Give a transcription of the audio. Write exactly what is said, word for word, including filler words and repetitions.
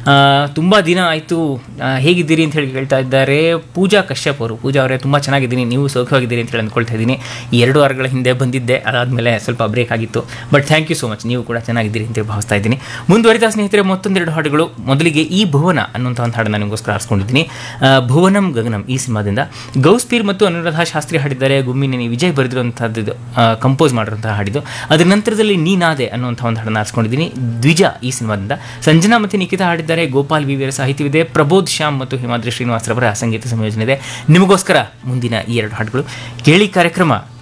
ತುಂಬ ದಿನ ಆಯಿತು, ಹೇಗಿದ್ದೀರಿ ಅಂತ ಹೇಳಿ ಹೇಳ್ತಾ ಇದ್ದಾರೆ ಪೂಜಾ ಕಶ್ಯಪ್ ಅವರು. ಪೂಜಾ ಅವರೇ ತುಂಬ ಚೆನ್ನಾಗಿದ್ದೀನಿ, ನೀವು ಸೌಖ್ಯವಾಗಿದ್ದೀರಿ ಅಂತ ಹೇಳಿ ಅಂದ್ಕೊಳ್ತಾ ಇದ್ದೀನಿ. ಈ ಎರಡು ವಾರಗಳ ಹಿಂದೆ ಬಂದಿದ್ದೆ, ಅದಾದಮೇಲೆ ಸ್ವಲ್ಪ ಬ್ರೇಕ್ ಆಗಿತ್ತು. But thank you so much, ನೀವು ಕೂಡ ಚೆನ್ನಾಗಿದ್ದೀರಿ ಅಂತ ಭಾವಿಸ್ತಾ ಇದ್ದೀನಿ. ಮುಂದುವರಿದ ಸ್ನೇಹಿತರೆ, ಮತ್ತೊಂದೆರಡು ಹಾಡುಗಳು. ಮೊದಲಿಗೆ ಈ ಭುವನ ಅನ್ನುವಂಥ ಒಂದು ಹಾಡನ್ನು ನಿಮಗೋಸ್ಕರ ಆರಿಸ್ಕೊಂಡಿದ್ದೀನಿ. ಭುವನಂ ಗಗನಂ ಈ ಸಿನಿಮಾದಿಂದ ಗೌಸ್ಪೀರ್ ಮತ್ತು ಅನುರಾಧ ಶಾಸ್ತ್ರಿ ಹಾಡಿದ್ದಾರೆ. ಗುಮ್ಮಿನೇನಿ ವಿಜಯ್ ಬರೆದಿರುವಂಥದ್ದು, ಕಂಪೋಸ್ ಮಾಡಿರುವಂತಹ ಹಾಡಿದ್ದು. ಅದರ ನಂತರದಲ್ಲಿ ನೀನಾದೆ ಅನ್ನುವಂಥ ಒಂದು ಹಾಡನ್ನು ಆರಿಸ್ಕೊಂಡಿದ್ದೀನಿ, ದ್ವಿಜ ಈ ಸಿನಿಮಾದಿಂದ. ಸಂಜನಾ ಮತ್ತು ನಿಖಿತಾ ಹಾಡಿದ್ದಾರೆ. ಗೋಪಾಲ್ ವಿವಿಯರ ಸಾಹಿತ್ಯವಿದೆ. ಪ್ರಬೋಧ್ ಶ್ಯಾಮ್ ಮತ್ತು ಹಿಮಾದ್ರಿ ಶ್ರೀನಿವಾಸ್ ರವರ ಸಂಗೀತ ಸಂಯೋಜನೆ ಇದೆ. ನಿಮಗೋಸ್ಕರ ಮುಂದಿನ ಈ ಎರಡು ಹಾಡುಗಳು ಕೇಳಿ. ಕಾರ್ಯಕ್ರಮ